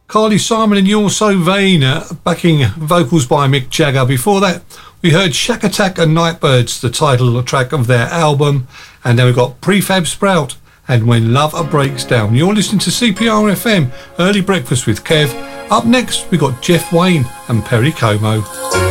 Carly Simon and You're So Vain, backing vocals by Mick Jagger. Before that, we heard Shack Attack and Nightbirds, the title track of their album. And then we got Prefab Sprout and When Love Breaks Down. You're listening to CPR FM, Early Breakfast with Kev. Up next, we got Jeff Wayne and Perry Como.